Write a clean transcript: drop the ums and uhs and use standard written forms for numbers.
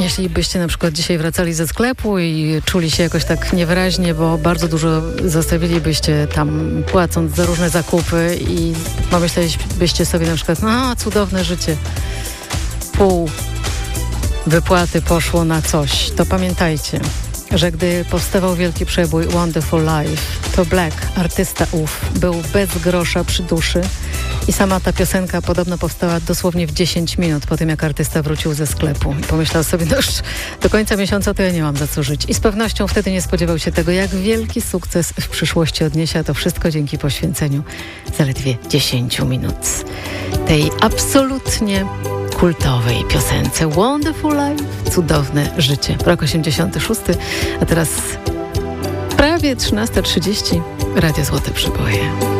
Jeśli na przykład dzisiaj wracali ze sklepu i czuli się jakoś tak niewyraźnie, bo bardzo dużo zostawilibyście tam, płacąc za różne zakupy i pomyślelibyście sobie na przykład, no cudowne życie, pół wypłaty poszło na coś, to pamiętajcie, że gdy powstawał wielki przebój Wonderful Life, to Black, artysta ów, był bez grosza przy duszy i sama ta piosenka podobno powstała dosłownie w 10 minut po tym, jak artysta wrócił ze sklepu i pomyślał sobie, no już do końca miesiąca to ja nie mam za co żyć. I z pewnością wtedy nie spodziewał się tego, jak wielki sukces w przyszłości odniesie, a to wszystko dzięki poświęceniu zaledwie 10 minut tej absolutnie kultowej piosence Wonderful Life, cudowne życie. Rok 86, a teraz prawie 13:30, Radio Złote Przeboje.